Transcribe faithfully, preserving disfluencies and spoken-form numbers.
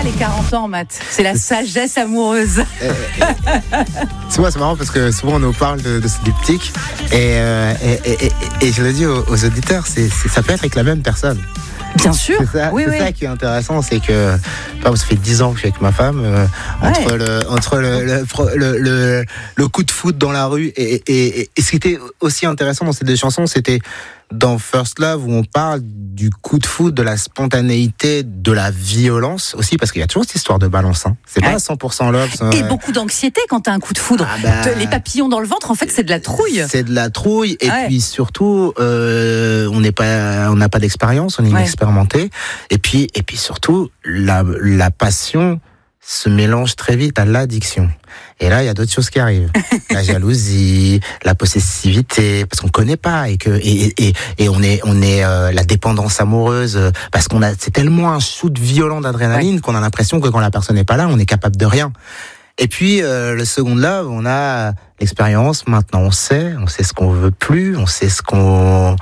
les quarante ans, Matt. C'est la sagesse amoureuse. Tu vois, c'est marrant parce que souvent on nous parle de, de ce diptyque et, euh, et, et, et, et je le dis aux, aux auditeurs, c'est, c'est, ça peut être avec la même personne. Bien sûr. C'est ça, oui, c'est oui. ça qui est intéressant, c'est que ça fait dix ans que je suis avec ma femme. Euh, Ouais. entre le entre le le, le le le coup de foot dans la rue et, et, et, et ce qui était aussi intéressant dans ces deux chansons, c'était dans First Love où on parle du coup de foot, de la spontanéité, de la violence aussi, parce qu'il y a toujours cette histoire de balance. Hein. C'est Ouais. pas à cent pour cent love. Ça, Et ouais. beaucoup d'anxiété quand t'as un coup de foudre. Ah bah, Les papillons dans le ventre, en fait, c'est de la trouille. C'est de la trouille et Ouais. puis surtout, euh, on n'est pas, on n'a pas d'expérience, on est Ouais. inexpérimenté. Et puis, et puis surtout, la, la passion se mélange très vite à l'addiction. Et là, il y a d'autres choses qui arrivent. La jalousie, la possessivité, parce qu'on connaît pas et que et et, et on est on est euh, la dépendance amoureuse, euh, parce qu'on a c'est tellement un shoot violent d'adrénaline ouais. qu'on a l'impression que quand la personne n'est pas là, on est capable de rien. Et puis euh, le second love, on a l'expérience. Maintenant, on sait, on sait ce qu'on veut plus, on sait ce qu'on